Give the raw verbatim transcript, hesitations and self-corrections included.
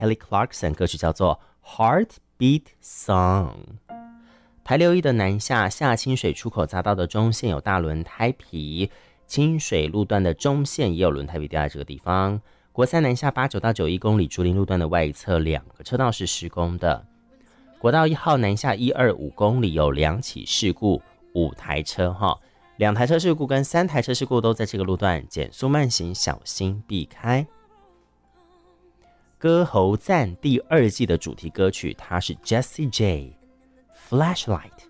Kelly Clarkson， 歌曲叫做 Heartbeat Song。 台六一的南下下清水出口匝道的中线有大轮胎皮，清水路段的中线也有轮胎皮掉在这个地方。国三南下八九到九一公里竹林路段的外一侧两个车道是施工的。国道一号南下一二五公里有两起事故，五台车哈，两台车事故跟三台车事故都在这个路段，减速慢行，小心避开。歌喉赞第二季的主题歌曲，它是 Jessie J Flashlight。